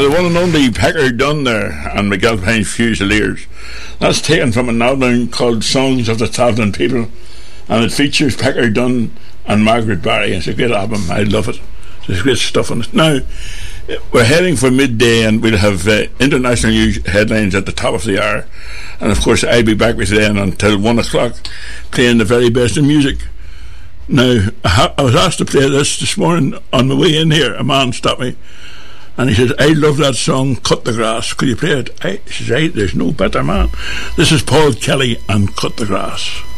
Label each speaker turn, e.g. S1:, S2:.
S1: the one and only Pecker Dunn there and McAlpine Fusiliers. That's taken from an album called Songs of the Travelling People, and it features Pecker Dunn and Margaret Barry. It's a great album. I love it. There's great stuff on it. Now, we're heading for midday, and we'll have international news headlines at the top of the hour. And of course, I'll be back with you then until 1 o'clock, playing the very best in music. Now, I was asked to play this morning on my way in here. A man stopped me and he said, I love that song, Cut the Grass. Could you play it? He says, there's no better man. This is Paul Kelly and Cut the Grass.